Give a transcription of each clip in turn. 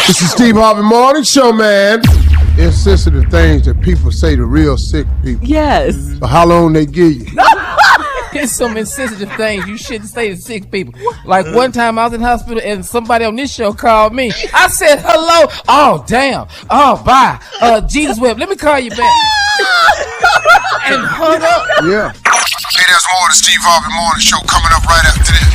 This is Steve Harvey Morning Show, man. Insensitive things that people say to real sick people. Yes. For how long they give you. There's some insensitive things you shouldn't say to sick people. Like one time I was in the hospital and somebody on this show called me. I said, hello. Oh, damn. Oh, bye. Jesus Web, let me call you back. And hung up. Yeah. Hey, there's more of the Steve Harvey Morning Show coming up right after this.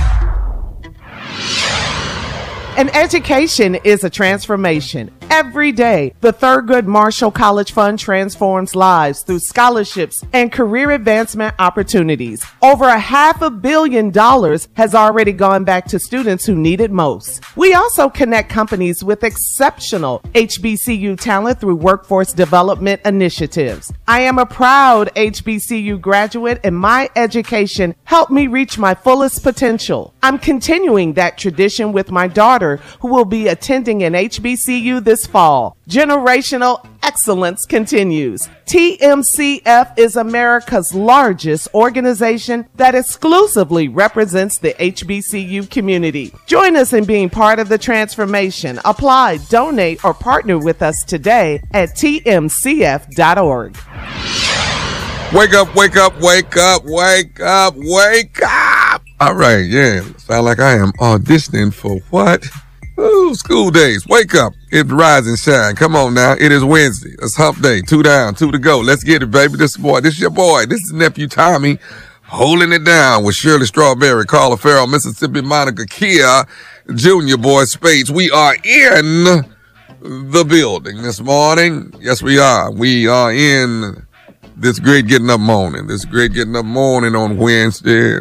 An education is a transformation. Every day, the Thurgood Marshall College Fund transforms lives through scholarships and career advancement opportunities. Over $500 million has already gone back to students who need it most. We also connect companies with exceptional HBCU talent through workforce development initiatives. I am a proud HBCU graduate, and my education helped me reach my fullest potential. I'm continuing that tradition with my daughter, who will be attending an HBCU this fall. Generational excellence continues. TMCF is America's largest organization that exclusively represents the HBCU community. Join us in being part of the transformation. Apply, donate, or partner with us today at tmcf.org. Wake up, wake up, wake up, wake up, wake up. All right, yeah. Sound like I am auditioning for what? Ooh, school days. Wake up. It's rise and shine. Come on now. It is Wednesday. It's hump day. 2 down, 2 to go. Let's get it, baby. This is your boy. This is nephew Tommy holding it down with Shirley Strawberry, Carla Farrell, Mississippi Monica, Kia, Junior Boy Spades. We are in the building this morning. Yes, we are. We are in this great getting up morning. This great getting up morning on Wednesday.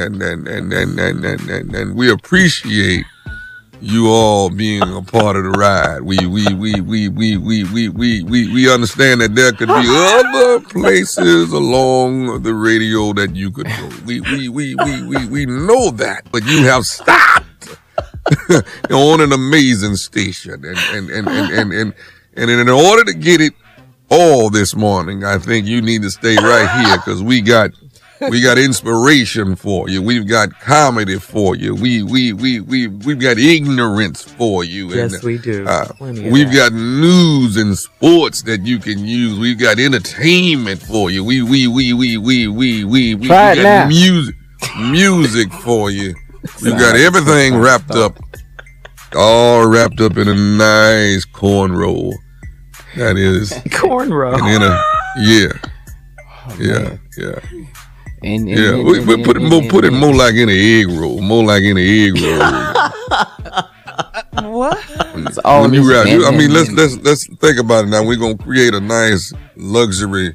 And we appreciate you all being a part of the ride. We understand that there could be other places along the radio that you could go. We know that, but you have stopped on an amazing station, and in order to get it all this morning, I think you need to stay right here because we got inspiration for you. We've got comedy for you. We've got ignorance for you. Yes, and, we do. We've got news and sports that you can use. We've got entertainment for you. We got music for you. We've got everything wrapped up, all wrapped up in a nice cornrow. That is cornrow. Yeah. We put it more like in an egg roll. More like in an egg roll. What? When you wrap, let's think about it now. We're gonna create a nice luxury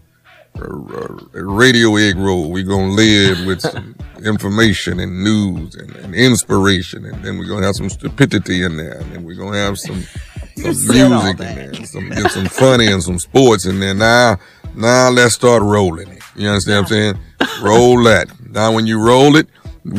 radio egg roll. We're gonna lay it with some information and news and inspiration, and then we're gonna have some stupidity in there, and then we're gonna have some music in there, and some funny and some sports in there. Now let's start rolling it. You understand what I'm saying? Roll that. Now when you roll it,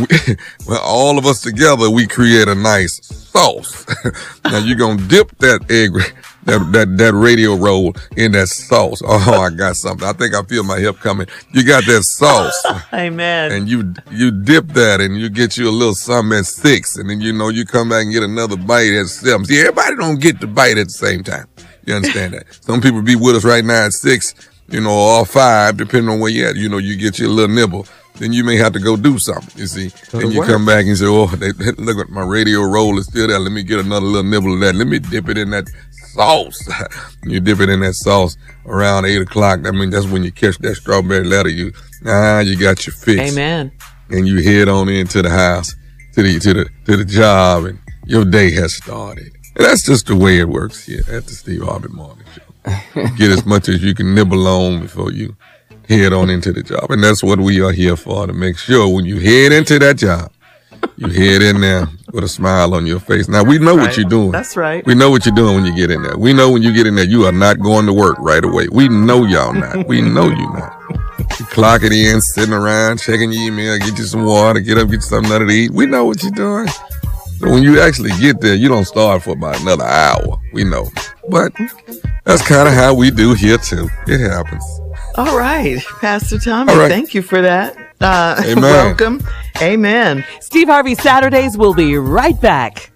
all of us together, we create a nice sauce. Now you're going to dip that egg, that radio roll in that sauce. Oh, I got something. I think I feel my hip coming. You got that sauce. Amen. And you dip that and you get you a little something at 6. And then, you come back and get another bite at 7. See, everybody don't get the bite at the same time. You understand that? Some people be with us right now at 6. Or 5, depending on where you're at. You get your little nibble. Then you may have to go do something, you see. Then you come back and say, look at my radio roll is still there. Let me get another little nibble of that. Let me dip it in that sauce. You dip it in that sauce around 8 o'clock. I mean, that's when you catch that strawberry letter. You got your fix. Amen. And you head on into the house, to the job, and your day has started. And that's just the way it works here at the Steve Harvey Morning Show. Get as much as you can nibble on before you head on into the job. And that's what we are here for, to make sure when you head into that job, you head in there with a smile on your face. Now, we know what you're doing. That's right. We know what you're doing when you get in there. We know when you get in there, you are not going to work right away. We know y'all not. We know you not. You clock it in, sitting around, checking your email, get you some water, get up, get you something to eat. We know what you're doing. So when you actually get there, you don't start for about another hour. We know. But that's kind of how we do here, too. It happens. All right, Pastor Tommy, All right. Thank you for that. Amen. Welcome. Amen. Steve Harvey Saturdays will be right back.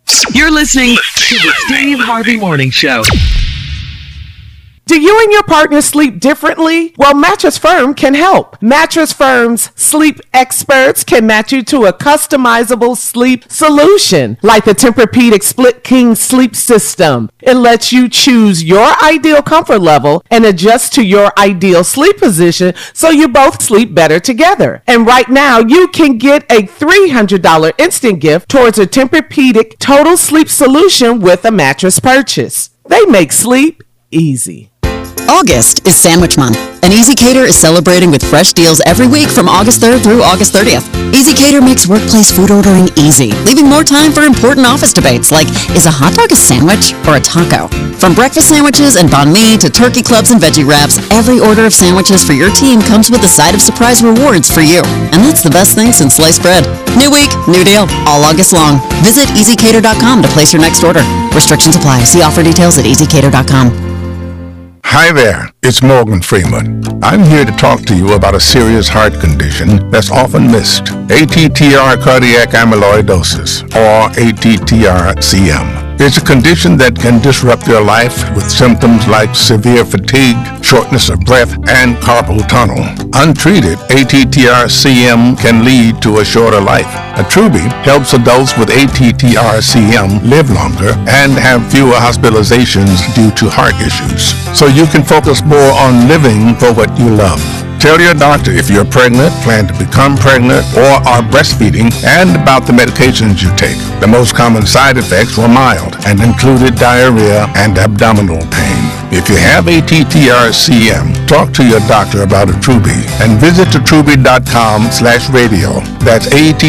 You're listening to the Steve Harvey Morning Show. Do you and your partner sleep differently? Well, Mattress Firm can help. Mattress Firm's sleep experts can match you to a customizable sleep solution, like the Tempur-Pedic Split King Sleep System. It lets you choose your ideal comfort level and adjust to your ideal sleep position so you both sleep better together. And right now, you can get a $300 instant gift towards a Tempur-Pedic Total Sleep Solution with a mattress purchase. They make sleep easy. August is Sandwich Month, and Easy Cater is celebrating with fresh deals every week from August 3rd through August 30th. Easy Cater makes workplace food ordering easy, leaving more time for important office debates like, is a hot dog a sandwich or a taco? From breakfast sandwiches and banh mi to turkey clubs and veggie wraps, every order of sandwiches for your team comes with a side of surprise rewards for you. And that's the best thing since sliced bread. New week, new deal, all August long. Visit easycater.com to place your next order. Restrictions apply. See offer details at easycater.com. Hi there, it's Morgan Freeman. I'm here to talk to you about a serious heart condition that's often missed. ATTR cardiac amyloidosis, or ATTR-CM. It's a condition that can disrupt your life with symptoms like severe fatigue, shortness of breath, and carpal tunnel. Untreated, ATTR-CM can lead to a shorter life. Attruby helps adults with ATTR-CM live longer and have fewer hospitalizations due to heart issues. So you can focus more on living for what you love. Tell your doctor if you're pregnant, plan to become pregnant, or are breastfeeding, and about the medications you take. The most common side effects were mild and included diarrhea and abdominal pain. If you have ATTR-CM, talk to your doctor about Attruby and visit attruby.com/radio. That's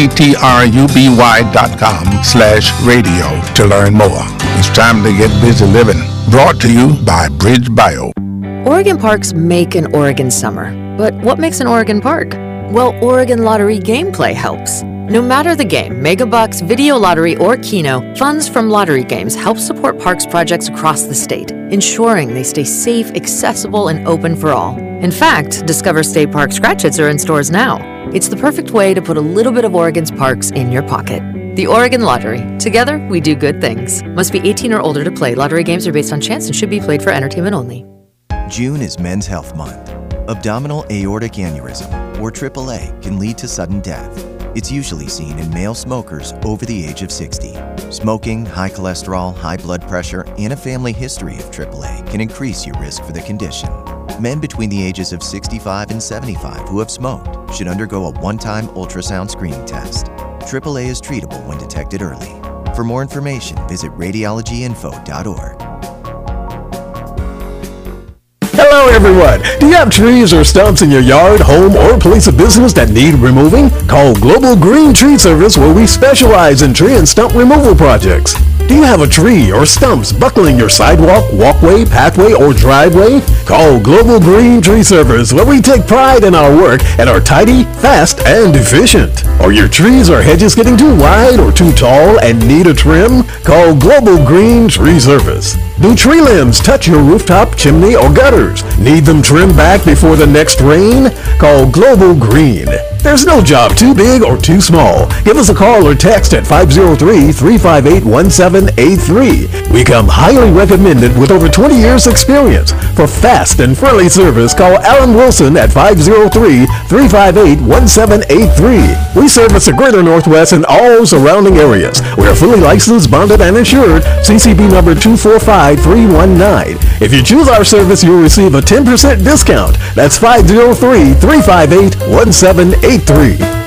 ATTRUBY.com/radio to learn more. It's time to get busy living. Brought to you by Bridge Bio. Oregon parks make an Oregon summer. But what makes an Oregon park? Well, Oregon Lottery gameplay helps. No matter the game, Megabucks, Video Lottery, or Keno, funds from lottery games help support parks projects across the state, ensuring they stay safe, accessible, and open for all. In fact, Discover State Park scratch-its are in stores now. It's the perfect way to put a little bit of Oregon's parks in your pocket. The Oregon Lottery. Together, we do good things. Must be 18 or older to play. Lottery games are based on chance and should be played for entertainment only. June is Men's Health Month. Abdominal aortic aneurysm, or AAA, can lead to sudden death. It's usually seen in male smokers over the age of 60. Smoking, high cholesterol, high blood pressure, and a family history of AAA can increase your risk for the condition. Men between the ages of 65 and 75 who have smoked should undergo a one-time ultrasound screening test. AAA is treatable when detected early. For more information, visit radiologyinfo.org. Hello everyone! Do you have trees or stumps in your yard, home, or place of business that need removing? Call Global Green Tree Service, where we specialize in tree and stump removal projects. Do you have a tree or stumps buckling your sidewalk, walkway, pathway, or driveway? Call Global Green Tree Service, where we take pride in our work and are tidy, fast, and efficient. Are your trees or hedges getting too wide or too tall and need a trim? Call Global Green Tree Service. Do tree limbs touch your rooftop, chimney, or gutters? Need them trimmed back before the next rain? Call Global Green. There's no job too big or too small. Give us a call or text at 503-358-1783. We come highly recommended with over 20 years experience. For fast and friendly service, call Alan Wilson at 503-358-1783. We service the greater Northwest and all surrounding areas. We are fully licensed, bonded, and insured. CCB number 245319. If you choose our service, you'll receive a 10% discount. That's 503-358-1783.